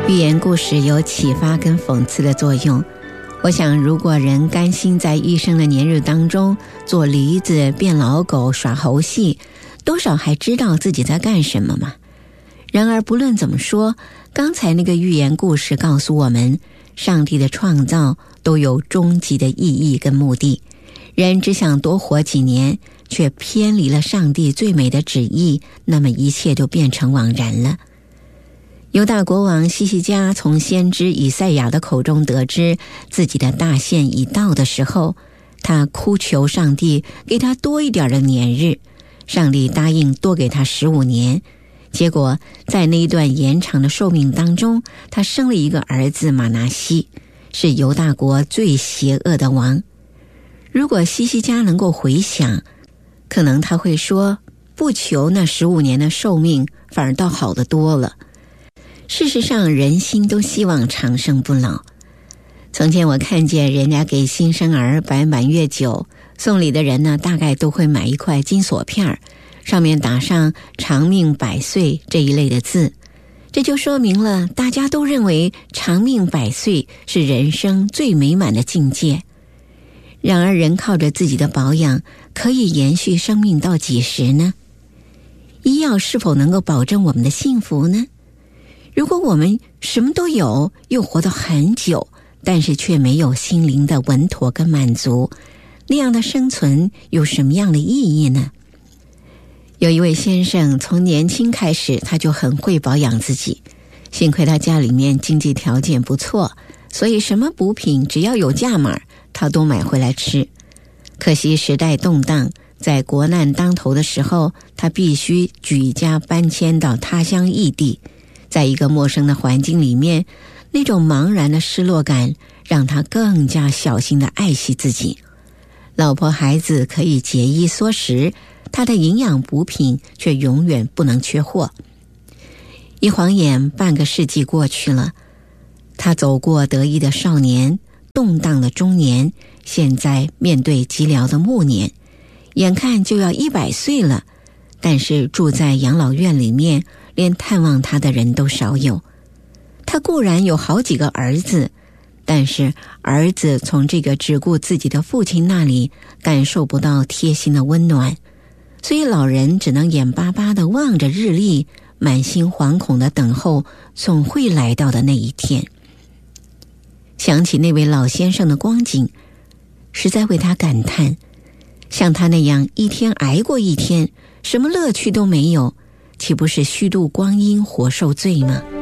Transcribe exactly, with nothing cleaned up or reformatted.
寓言故事有启发跟讽刺的作用。我想如果人甘心在一生的年日当中做驴子变老狗耍猴戏，多少还知道自己在干什么嘛。然而不论怎么说，刚才那个寓言故事告诉我们，上帝的创造都有终极的意义跟目的，人只想多活几年，却偏离了上帝最美的旨意，那么一切都变成枉然了。犹大国王西西家从先知以赛亚的口中得知自己的大限已到的时候，他哭求上帝给他多一点的年日，上帝答应多给他十五年。结果在那一段延长的寿命当中，他生了一个儿子马拿西，是犹大国最邪恶的王。如果西西家能够回想，可能他会说，不求那十五年的寿命，反而倒好得多了。事实上，人心都希望长生不老。从前我看见人家给新生儿摆满月酒，送礼的人呢，大概都会买一块金锁片，上面打上长命百岁这一类的字。这就说明了大家都认为长命百岁是人生最美满的境界。然而人靠着自己的保养，可以延续生命到几时呢？医药是否能够保证我们的幸福呢？如果我们什么都有，又活得很久，但是却没有心灵的稳妥跟满足，那样的生存有什么样的意义呢？有一位先生从年轻开始，他就很会保养自己，幸亏他家里面经济条件不错，所以什么补品只要有价码，他都买回来吃。可惜时代动荡，在国难当头的时候，他必须举家搬迁到他乡异地，在一个陌生的环境里面，那种茫然的失落感让他更加小心地爱惜自己。老婆孩子可以节衣缩食，他的营养补品却永远不能缺货。一晃眼半个世纪过去了，他走过得意的少年，动荡的中年，现在面对寂寥的暮年，眼看就要一百岁了，但是住在养老院里面，连探望他的人都少有。他固然有好几个儿子，但是儿子从这个只顾自己的父亲那里感受不到贴心的温暖，所以老人只能眼巴巴地望着日历，满心惶恐地等候总会来到的那一天。想起那位老先生的光景，实在为他感叹，像他那样一天挨过一天，什么乐趣都没有，岂不是虚度光阴，活受罪吗？